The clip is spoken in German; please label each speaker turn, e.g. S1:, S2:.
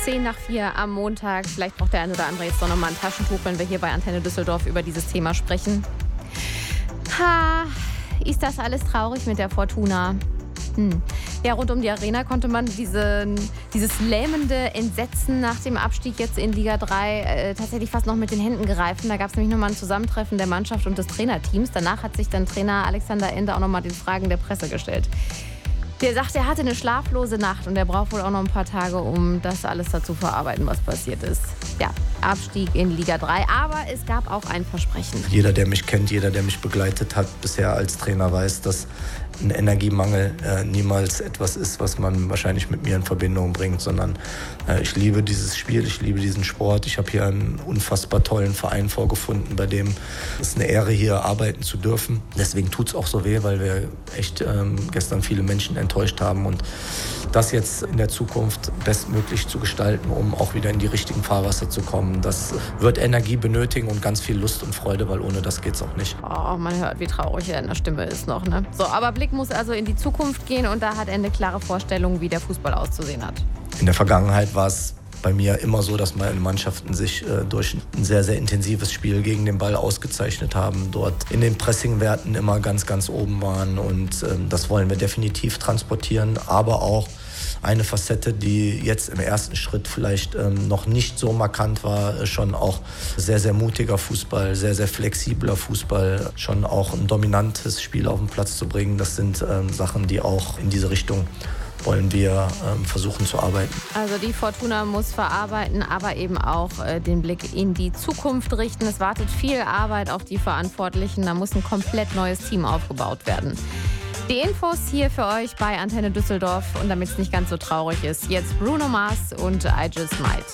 S1: 3:10 am Montag. Vielleicht braucht der eine oder andere jetzt doch nochmal ein Taschentuch, wenn wir hier bei Antenne Düsseldorf über dieses Thema sprechen. Ist das alles traurig mit der Fortuna? Ja, rund um die Arena konnte man dieses lähmende Entsetzen nach dem Abstieg jetzt in Liga 3 tatsächlich fast noch mit den Händen greifen. Da gab es nämlich nochmal ein Zusammentreffen der Mannschaft und des Trainerteams. Danach hat sich dann Trainer Alexander Ende auch nochmal den Fragen der Presse gestellt. Der sagt, er hatte eine schlaflose Nacht und er braucht wohl auch noch ein paar Tage, um das alles dazu verarbeiten, was passiert ist. Ja, Abstieg in Liga 3, aber es gab auch ein Versprechen.
S2: Jeder, der mich kennt, jeder, der mich begleitet hat bisher als Trainer, weiß, dass ein Energiemangel niemals etwas ist, was man wahrscheinlich mit mir in Verbindung bringt, sondern ich liebe dieses Spiel, ich liebe diesen Sport. Ich habe hier einen unfassbar tollen Verein vorgefunden, bei dem es eine Ehre, hier arbeiten zu dürfen. Deswegen tut es auch so weh, weil wir echt gestern viele Menschen enttäuscht haben und das jetzt in der Zukunft bestmöglich zu gestalten, um auch wieder in die richtigen Fahrwasser zu kommen. Das wird Energie benötigen und ganz viel Lust und Freude, weil ohne das geht's auch nicht.
S1: Oh, man hört, wie traurig er in der Stimme ist noch, ne? So, aber Blick muss also in die Zukunft gehen und da hat er eine klare Vorstellung, wie der Fußball auszusehen hat.
S2: In der Vergangenheit war es bei mir immer so, dass meine Mannschaften sich durch ein sehr, sehr intensives Spiel gegen den Ball ausgezeichnet haben, dort in den Pressingwerten immer ganz, ganz oben waren und das wollen wir definitiv transportieren, aber auch eine Facette, die jetzt im ersten Schritt vielleicht noch nicht so markant war, schon auch sehr, sehr mutiger Fußball, sehr, sehr flexibler Fußball, schon auch ein dominantes Spiel auf den Platz zu bringen. Das sind Sachen, die auch in diese Richtung wollen wir versuchen zu arbeiten.
S1: Also die Fortuna muss verarbeiten, aber eben auch den Blick in die Zukunft richten. Es wartet viel Arbeit auf die Verantwortlichen. Da muss ein komplett neues Team aufgebaut werden. Die Infos hier für euch bei Antenne Düsseldorf und damit es nicht ganz so traurig ist, jetzt Bruno Mars und I Just Might.